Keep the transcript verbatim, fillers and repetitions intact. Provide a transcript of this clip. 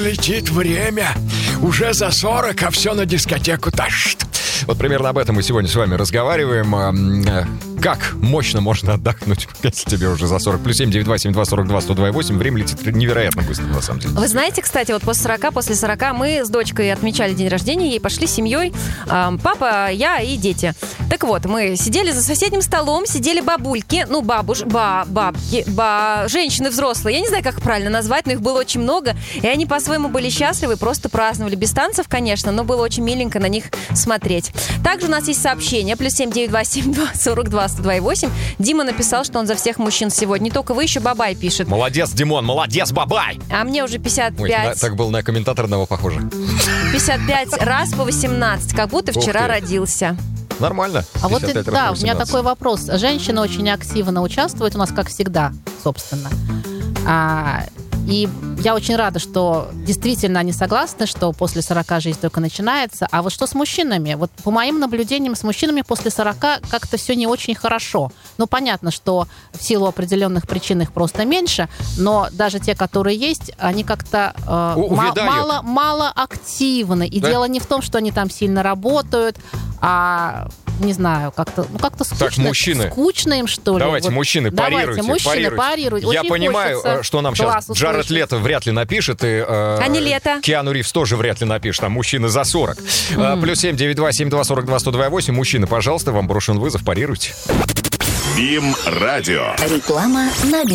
Летит время. Уже за сорок, а все на дискотеку тащит. Вот примерно об этом мы сегодня с вами разговариваем. Как мощно можно отдохнуть, если тебе уже за сорок. Плюс семь девять два семь два сорок два сто два восемь. Время летит невероятно быстро, на самом деле. Вы знаете, кстати, вот после сорока, после сорока мы с дочкой отмечали день рождения и пошли с семьей. Э, папа, я и дети. Так вот, мы сидели за соседним столом, сидели бабульки, ну, бабуш, ба, бабки, ба, женщины взрослые. Я не знаю, как их правильно назвать, но их было очень много. И они по-своему были счастливы, просто праздновали. Без танцев, конечно, но было очень миленько на них смотреть. Также у нас есть сообщение. Плюс семь девять два семь два сорок два сто два восемь. Дима написал, что он за всех мужчин сегодня. Не только вы, еще Бабай пишет. Молодец, Димон, молодец, Бабай! А мне уже пятьдесят пять. Ой, на, так был на комментатора одного похоже. пятьдесят пять раз по восемнадцать, как будто вчера родился. Нормально. А вот и, да, у меня такой вопрос. Женщины очень активно участвуют у нас, как всегда, собственно. А, и я очень рада, что действительно они согласны, что после сорока жизнь только начинается. А вот что с мужчинами? Вот по моим наблюдениям, с мужчинами после сорока как-то все не очень хорошо. Ну, понятно, что в силу определенных причин их просто меньше, но даже те, которые есть, они как-то э, ма- мало, мало активны. И да? Дело не в том, что они там сильно работают, а... не знаю, как-то, ну, как-то скучно, так, мужчины, скучно им, что ли. Давайте, вот, мужчины, парируйте. Давайте, мужчины, парируйте. парируйте. Я понимаю, что нам сейчас Джаред Лето вряд ли напишет, и э, а не Лето. Киану Ривз тоже вряд ли напишет, а мужчины за сорок. Mm. Плюс семь девять два семь два сорок два сто два восемь. Мужчины, пожалуйста, вам брошен вызов, парируйте. БИМ радио. Реклама на